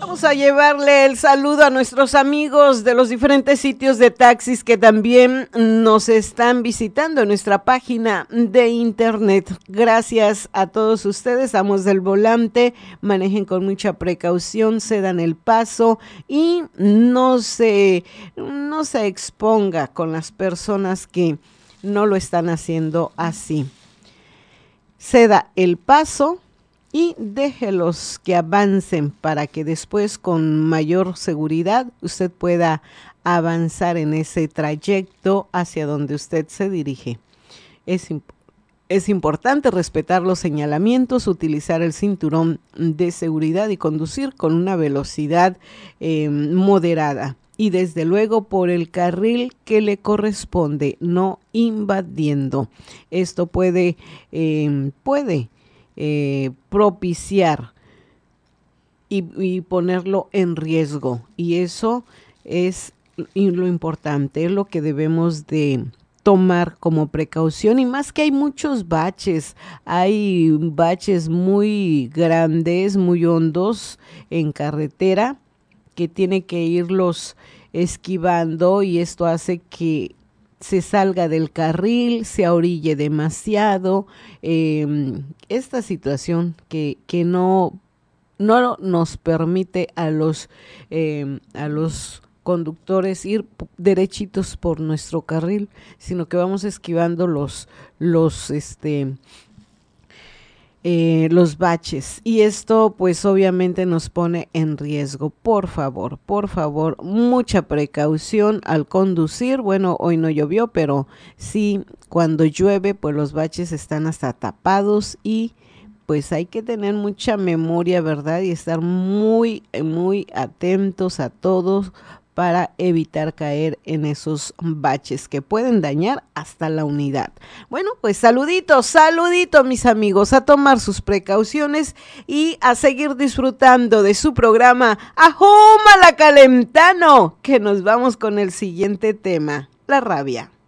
Vamos a llevarle el saludo a nuestros amigos de los diferentes sitios de taxis que también nos están visitando en nuestra página de internet. Gracias a todos ustedes, amos del volante, manejen con mucha precaución, cedan el paso y no se exponga con las personas que no lo están haciendo así. Ceda el paso y déjelos que avancen para que después con mayor seguridad usted pueda avanzar en ese trayecto hacia donde usted se dirige. Es importante respetar los señalamientos, utilizar el cinturón de seguridad y conducir con una velocidad moderada. Y desde luego por el carril que le corresponde, no invadiendo. Esto puede propiciar y ponerlo en riesgo, y eso es lo importante, es lo que debemos de tomar como precaución, y más que hay muchos baches, hay baches muy grandes, muy hondos en carretera que tiene que irlos esquivando, y esto hace que se salga del carril, se orille demasiado. Esta situación que no nos permite a los conductores ir derechitos por nuestro carril, sino que vamos esquivando los baches, y esto pues obviamente nos pone en riesgo. Por favor, mucha precaución al conducir. Bueno, hoy no llovió, pero sí, cuando llueve pues los baches están hasta tapados, y pues hay que tener mucha memoria, ¿verdad? Y estar muy atentos a todos para evitar caer en esos baches que pueden dañar hasta la unidad. Bueno, pues saludito mis amigos, a tomar sus precauciones y a seguir disfrutando de su programa Ajúmala Calentano, que nos vamos con el siguiente tema, la rabia.